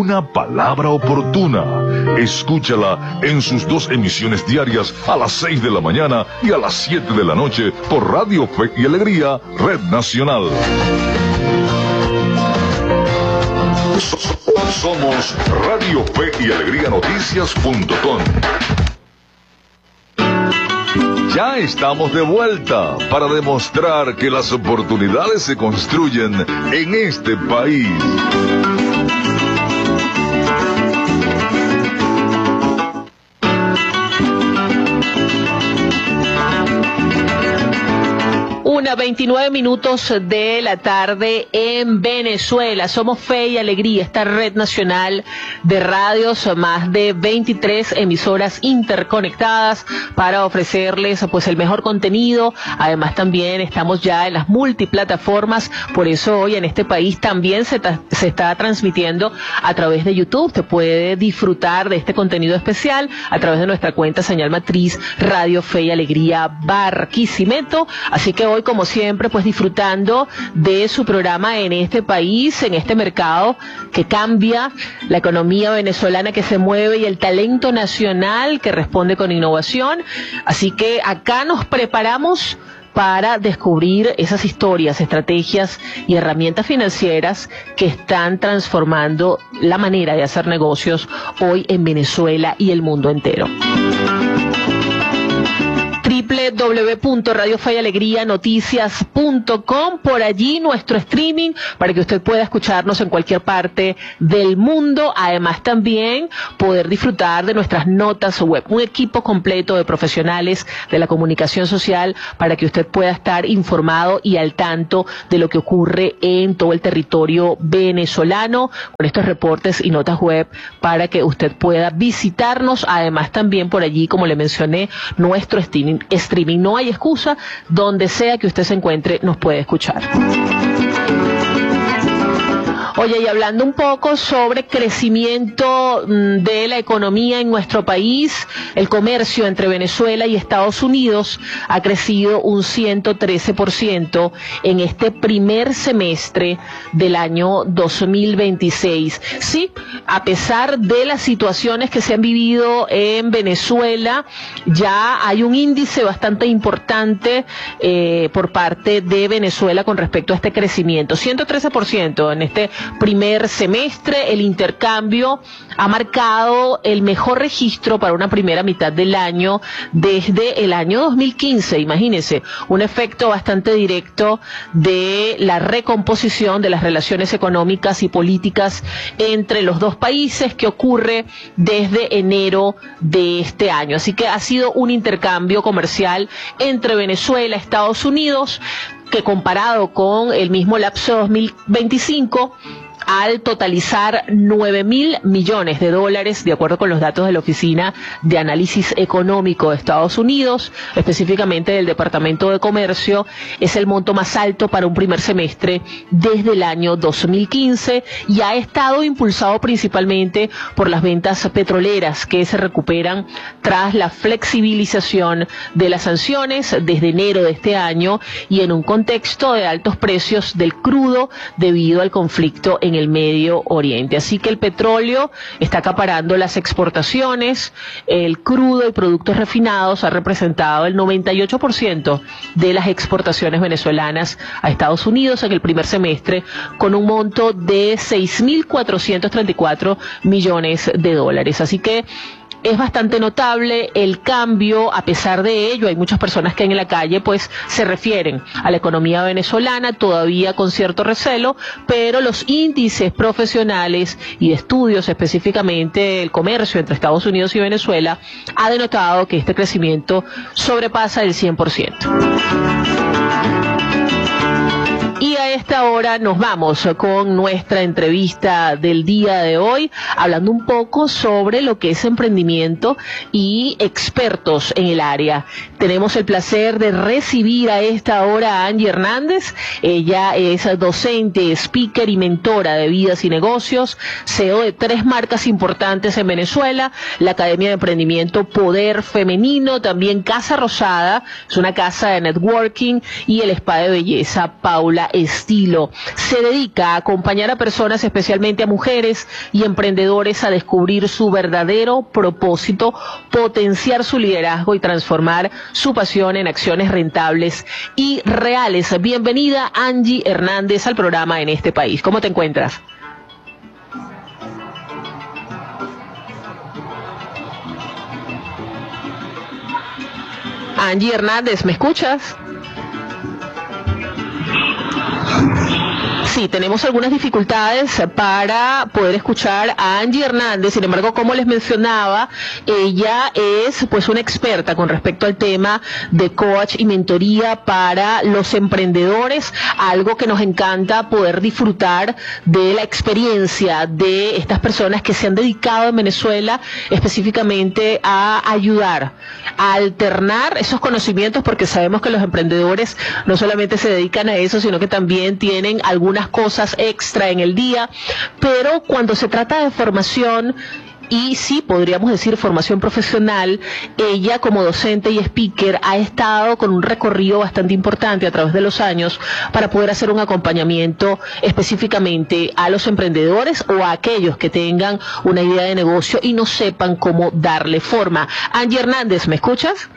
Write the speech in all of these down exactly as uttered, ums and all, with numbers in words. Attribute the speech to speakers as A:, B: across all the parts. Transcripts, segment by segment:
A: Una palabra oportuna. Escúchala en sus dos emisiones diarias a las seis de la mañana y a las siete de la noche por Radio Fe y Alegría, Red Nacional. Somos Radio Fe y Alegría Noticias punto com. Ya estamos de vuelta para demostrar que las oportunidades se construyen en este país.
B: Una veintinueve minutos de la tarde en Venezuela. Somos Fe y Alegría, esta red nacional de radios, más de veintitrés emisoras interconectadas para ofrecerles pues el mejor contenido. Además también estamos ya en las multiplataformas, por eso hoy en este país también se, se está transmitiendo a través de YouTube. Te puede disfrutar de este contenido especial a través de nuestra cuenta señal matriz Radio Fe y Alegría Barquisimeto. Así que hoy, como siempre, pues disfrutando de su programa en este país, en este mercado que cambia, la economía venezolana que se mueve y el talento nacional que responde con innovación. Así que acá nos preparamos para descubrir esas historias, estrategias y herramientas financieras que están transformando la manera de hacer negocios hoy en Venezuela y el mundo entero. doble u doble u doble u punto radio fe y alegría noticias punto com, por allí nuestro streaming para que usted pueda escucharnos en cualquier parte del mundo. Además también poder disfrutar de nuestras notas web, un equipo completo de profesionales de la comunicación social para que usted pueda estar informado y al tanto de lo que ocurre en todo el territorio venezolano, con estos reportes y notas web para que usted pueda visitarnos. Además también por allí, como le mencioné, nuestro streaming streaming. No hay excusa, donde sea que usted se encuentre nos puede escuchar. Oye, y hablando un poco sobre crecimiento de la economía en nuestro país, el comercio entre Venezuela y Estados Unidos ha crecido un ciento trece por ciento en este primer semestre del año dos mil veintiséis. Sí, a pesar de las situaciones que se han vivido en Venezuela, ya hay un índice bastante importante eh, por parte de Venezuela con respecto a este crecimiento. ciento trece por ciento en este primer semestre. El intercambio ha marcado el mejor registro para una primera mitad del año desde el año dos mil quince. Imagínense, un efecto bastante directo de la recomposición de las relaciones económicas y políticas entre los dos países que ocurre desde enero de este año. Así que ha sido un intercambio comercial entre Venezuela y Estados Unidos que, comparado con el mismo lapso de dos mil veinticinco, al totalizar nueve mil millones de dólares, de acuerdo con los datos de la Oficina de Análisis Económico de Estados Unidos, específicamente del Departamento de Comercio, es el monto más alto para un primer semestre desde el año dos mil quince y ha estado impulsado principalmente por las ventas petroleras que se recuperan tras la flexibilización de las sanciones desde enero de este año y en un contexto de altos precios del crudo debido al conflicto en el Medio Oriente. Así que el petróleo está acaparando las exportaciones, el crudo y productos refinados ha representado el noventa y ocho por ciento de las exportaciones venezolanas a Estados Unidos en el primer semestre, con un monto de seis mil cuatrocientos treinta y cuatro millones de dólares. Así que es bastante notable el cambio. A pesar de ello, hay muchas personas que en la calle pues se refieren a la economía venezolana todavía con cierto recelo, pero los índices profesionales y de estudios, específicamente el comercio entre Estados Unidos y Venezuela, ha denotado que este crecimiento sobrepasa el cien por ciento. Y a esta hora nos vamos con nuestra entrevista del día de hoy, hablando un poco sobre lo que es emprendimiento y expertos en el área. Tenemos el placer de recibir a esta hora a Angie Hernández. Ella es docente, speaker y mentora de vidas y negocios, C E O de tres marcas importantes en Venezuela, la Academia de Emprendimiento Poder Femenino, también Casa Rosada, es una casa de networking, y el spa de belleza Paula Estilo. Se dedica a acompañar a personas, especialmente a mujeres y emprendedores, a descubrir su verdadero propósito, potenciar su liderazgo y transformar su pasión en acciones rentables y reales. Bienvenida, Angie Hernández, al programa En este País. ¿Cómo te encuentras? Angie Hernández, ¿me escuchas? Sí, tenemos algunas dificultades para poder escuchar a Angie Hernández. Sin embargo, como les mencionaba, ella es pues una experta con respecto al tema de coach y mentoría para los emprendedores, algo que nos encanta poder disfrutar de la experiencia de estas personas que se han dedicado en Venezuela específicamente a ayudar, a alternar esos conocimientos, porque sabemos que los emprendedores no solamente se dedican a eso, sino que también tienen algunas cosas extra en el día, pero cuando se trata de formación, y sí podríamos decir formación profesional, ella como docente y speaker ha estado con un recorrido bastante importante a través de los años para poder hacer un acompañamiento específicamente a los emprendedores o a aquellos que tengan una idea de negocio y no sepan cómo darle forma. Angie Hernández, ¿me escuchas?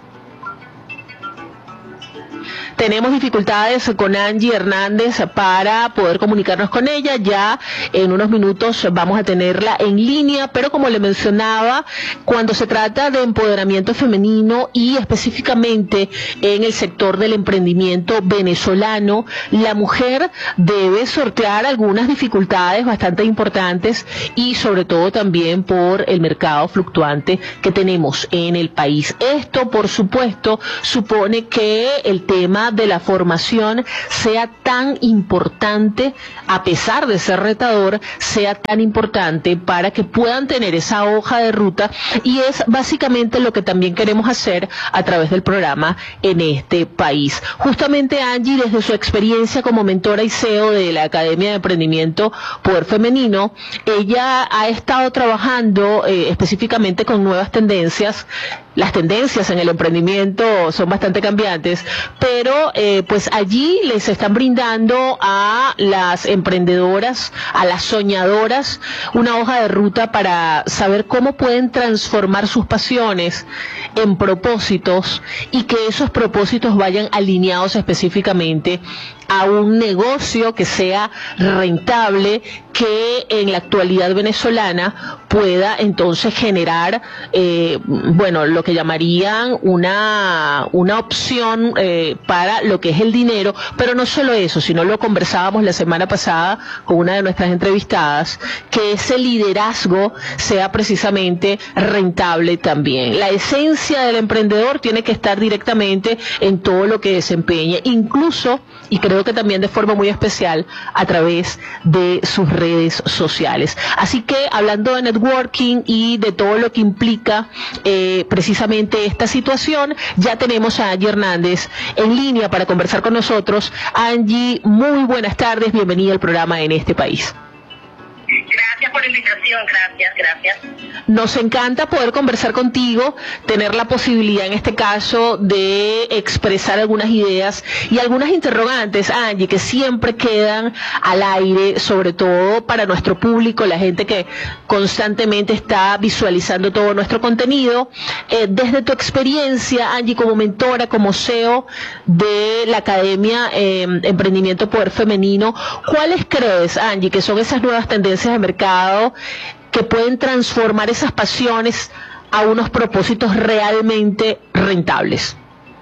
B: Tenemos dificultades con Angie Hernández para poder comunicarnos con ella. Ya en unos minutos vamos a tenerla en línea, pero como le mencionaba, cuando se trata de empoderamiento femenino y específicamente en el sector del emprendimiento venezolano, la mujer debe sortear algunas dificultades bastante importantes, y sobre todo también por el mercado fluctuante que tenemos en el país. Esto, por supuesto, supone que el tema de la formación sea tan importante, a pesar de ser retador, sea tan importante para que puedan tener esa hoja de ruta, y es básicamente lo que también queremos hacer a través del programa En este País. Justamente Angie, desde su experiencia como mentora y C E O de la Academia de Emprendimiento Poder Femenino, ella ha estado trabajando eh, específicamente con nuevas tendencias. Las tendencias en el emprendimiento son bastante cambiantes, pero eh, pues allí les están brindando a las emprendedoras, a las soñadoras, una hoja de ruta para saber cómo pueden transformar sus pasiones en propósitos, y que esos propósitos vayan alineados específicamente a un negocio que sea rentable, que en la actualidad venezolana pueda entonces generar, eh, bueno, lo que llamarían una, una opción eh, para lo que es el dinero, pero no solo eso, sino lo conversábamos la semana pasada con una de nuestras entrevistadas, que ese liderazgo sea precisamente rentable también. La esencia del emprendedor tiene que estar directamente en todo lo que desempeñe, incluso, y creo que también de forma muy especial, a través de sus redes sociales. Así que, hablando de networking y de todo lo que implica eh, precisamente esta situación, ya tenemos a Angie Hernández en línea para conversar con nosotros. Angie, muy buenas tardes, bienvenida al programa En este País.
C: Gracias por la invitación, gracias, gracias.
B: Nos encanta poder conversar contigo, tener la posibilidad en este caso de expresar algunas ideas y algunas interrogantes, Angie, que siempre quedan al aire, sobre todo para nuestro público, la gente que constantemente está visualizando todo nuestro contenido. Eh, desde tu experiencia, Angie, como mentora, como C E O de la Academia eh, Emprendimiento Poder Femenino, ¿cuáles crees, Angie, que son esas nuevas tendencias de mercado que pueden transformar esas pasiones a unos propósitos realmente rentables?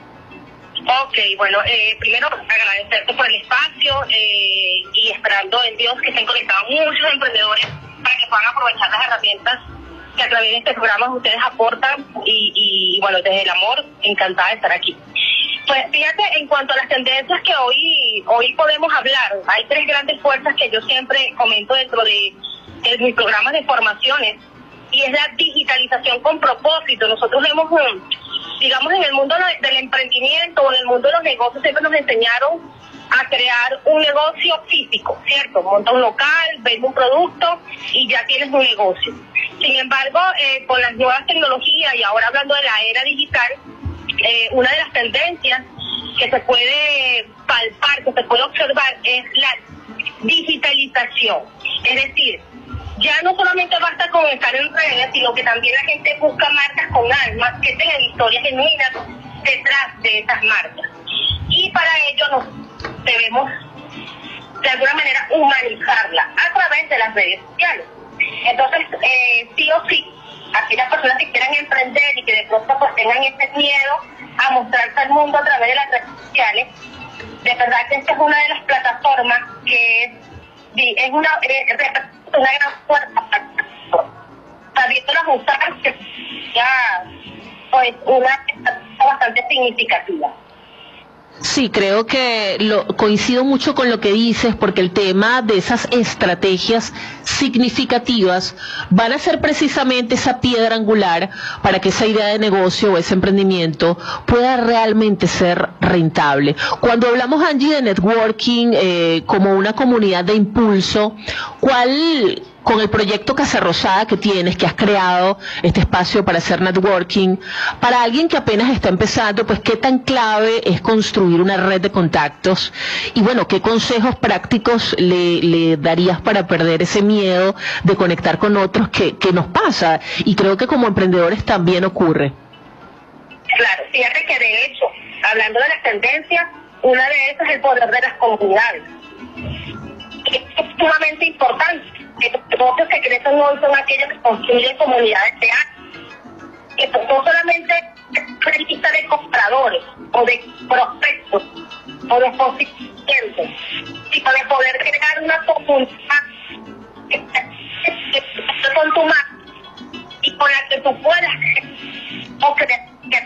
C: Ok, bueno, eh, primero agradecerte por el espacio eh, y esperando en Dios que estén conectados muchos emprendedores para que puedan aprovechar las herramientas que a través de este programa ustedes aportan, y, y bueno, desde el amor, encantada de estar aquí. Pues fíjate, en cuanto a las tendencias que hoy hoy podemos hablar, hay tres grandes fuerzas que yo siempre comento dentro de, de mis programas de formaciones, y es la digitalización con propósito. Nosotros hemos um, digamos, en el mundo del emprendimiento o en el mundo de los negocios siempre nos enseñaron a crear un negocio físico, ¿cierto? Monta un local, vende un producto y ya tienes un negocio. Sin embargo, eh, con las nuevas tecnologías y ahora hablando de la era digital, eh, una de las tendencias que se puede palpar, que se puede observar es la digitalización. Es decir, ya no solamente basta con estar en redes, sino que también la gente busca marcas con alma, que tengan historias genuinas detrás de esas marcas. Y para ello nos debemos, de alguna manera, humanizarla a través de las redes sociales. Entonces, eh, sí o sí, aquellas personas que quieran emprender y que de pronto pues tengan ese miedo a mostrarse al mundo a través de las redes sociales, de verdad que esta es una de las plataformas que es, es una, es una gran fuerza sabiéndolas usar, que ya pues una bastante significativa.
B: Sí, creo que lo, coincido mucho con lo que dices, porque el tema de esas estrategias significativas van a ser precisamente esa piedra angular para que esa idea de negocio o ese emprendimiento pueda realmente ser rentable. Cuando hablamos, Angie, de networking eh, como una comunidad de impulso, ¿cuál... con el proyecto Casa Rosada que tienes, que has creado este espacio para hacer networking, para alguien que apenas está empezando, pues qué tan clave es construir una red de contactos? Y bueno, ¿qué consejos prácticos le, le darías para perder ese miedo de conectar con otros que, que nos pasa? Y creo que como emprendedores también ocurre.
C: Claro, fíjate que de hecho, hablando de las tendencias, una de esas es el poder de las comunidades. Es sumamente importante. Que los negocios que crecen hoy son aquellos que construyen comunidades de años. Que no solamente es lista de compradores o de prospectos o de constituyentes, sino de poder crear una comunidad con tu marca y con la que tú puedas o crecer.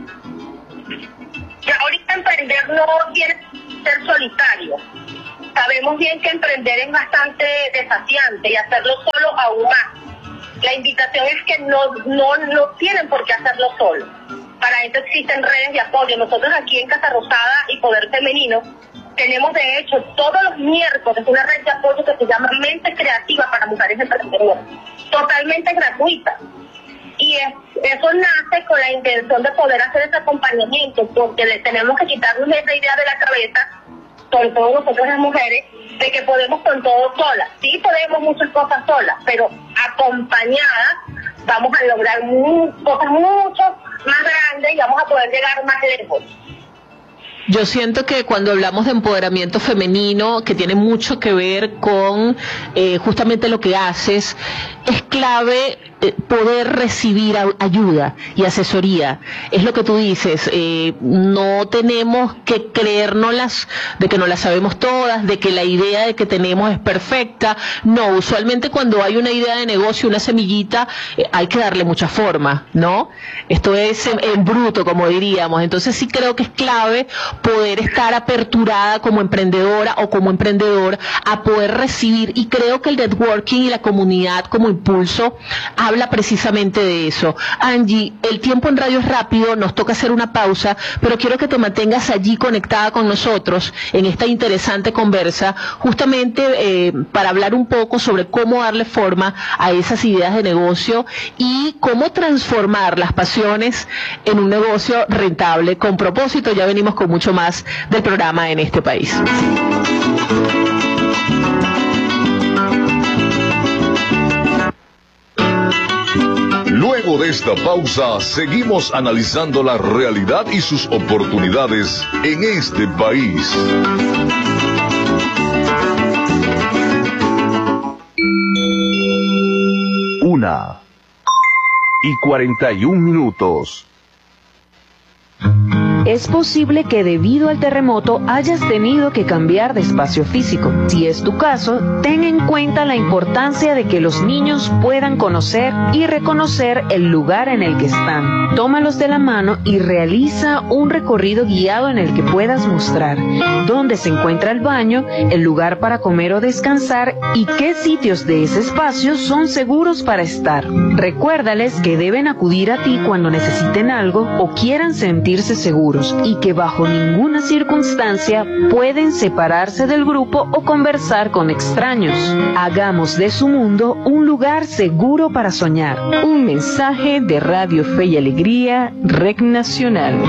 C: Y ahorita emprender no tiene que ser solitario. Sabemos bien que emprender es bastante desafiante y hacerlo solo aún más. La invitación es que no, no, no tienen por qué hacerlo solo. Para eso existen redes de apoyo. Nosotros aquí en Casa Rosada y Poder Femenino tenemos de hecho todos los miércoles una red de apoyo que se llama Mente Creativa para Mujeres Emprendedoras, totalmente gratuita. Y es, eso nace con la intención de poder hacer ese acompañamiento, porque le tenemos que quitarnos esa idea de la cabeza, sobre todo nosotros las mujeres, de que podemos con todo solas. Sí podemos muchas cosas solas, pero acompañadas vamos a lograr mu cosas mucho más grandes y vamos a poder llegar más lejos.
B: Yo siento que cuando hablamos de empoderamiento femenino, que tiene mucho que ver con eh, justamente lo que haces, es clave eh, poder recibir ayuda y asesoría. Es lo que tú dices, eh, no tenemos que creérnoslas de que no las sabemos todas, de que la idea de que tenemos es perfecta. No, usualmente cuando hay una idea de negocio, una semillita, eh, hay que darle mucha forma, ¿no? Esto es en, en bruto, como diríamos. Entonces sí creo que es clave poder estar aperturada como emprendedora o como emprendedor a poder recibir, y creo que el networking y la comunidad como impulso habla precisamente de eso. Angie, el tiempo en radio es rápido, nos toca hacer una pausa, pero quiero que te mantengas allí conectada con nosotros en esta interesante conversa, justamente eh, para hablar un poco sobre cómo darle forma a esas ideas de negocio y cómo transformar las pasiones en un negocio rentable con propósito. Ya venimos con mucho más del programa En Este País.
A: Luego de esta pausa, seguimos analizando la realidad y sus oportunidades en este país.
D: Una y cuarenta y un minutos. Es posible que debido al terremoto hayas tenido que cambiar de espacio físico. Si es tu caso, ten en cuenta la importancia de que los niños puedan conocer y reconocer el lugar en el que están. Tómalos de la mano y realiza un recorrido guiado en el que puedas mostrar dónde se encuentra el baño, el lugar para comer o descansar y qué sitios de ese espacio son seguros para estar. Recuérdales que deben acudir a ti cuando necesiten algo o quieran sentirse seguros y que bajo ninguna circunstancia pueden separarse del grupo o conversar con extraños. Hagamos de su mundo un lugar seguro para soñar. Un mensaje de Radio Fe y Alegría, Red Nacional.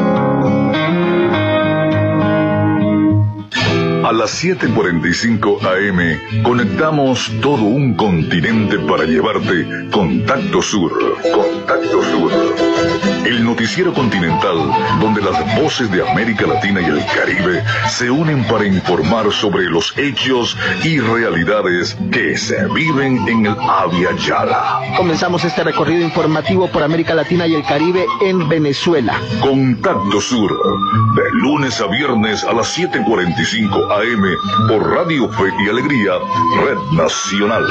A: A las siete cuarenta y cinco A M conectamos todo un continente para llevarte Contacto Sur. Contacto Sur. El noticiero continental donde las voces de América Latina y el Caribe se unen para informar sobre los hechos y realidades que se viven en el Abya Yala.
E: Comenzamos este recorrido informativo por América Latina y el Caribe en Venezuela.
A: Contacto Sur, de lunes a viernes a las siete cuarenta y cinco A M por Radio Fe y Alegría, Red Nacional.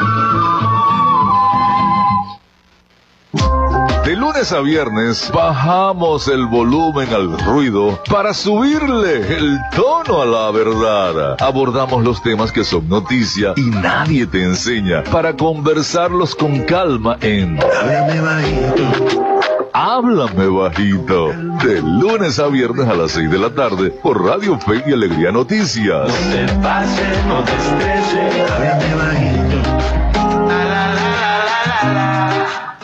A: De lunes a viernes bajamos el volumen al ruido para subirle el tono a la verdad. Abordamos los temas que son noticia y nadie te enseña para conversarlos con calma en Háblame Bajito. Háblame Bajito. De lunes a viernes a las seis de la tarde por Radio Fe y Alegría Noticias.
F: No te pases, no te estreses. Háblame Bajito. La, la, la, la, la, la.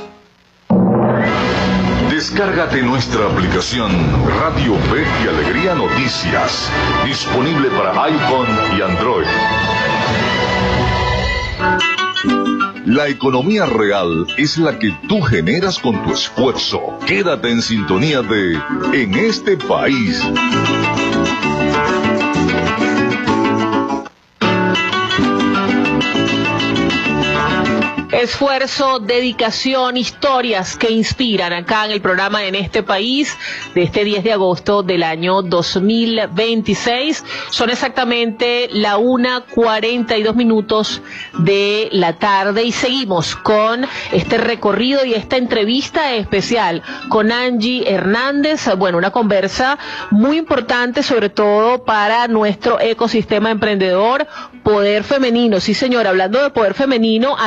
A: Descárgate nuestra aplicación Radio Fe y Alegría Noticias, disponible para iPhone y Android. La economía real es la que tú generas con tu esfuerzo. Quédate en sintonía de En este país.
B: Esfuerzo, dedicación, historias que inspiran acá en el programa En este país de este diez de agosto del año dos mil veintiséis. Son exactamente la una cuarenta y dos minutos de la tarde y seguimos con este recorrido y esta entrevista especial con Angie Hernández. Bueno, una conversa muy importante sobre todo para nuestro ecosistema emprendedor, poder femenino. Sí, señor, hablando de poder femenino,